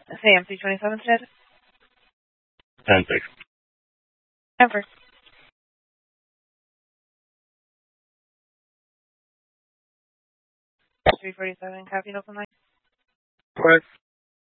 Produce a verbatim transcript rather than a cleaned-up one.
Say M C twenty-seven said. ten six. Ever. three forty-seven, copy, open line. Correct.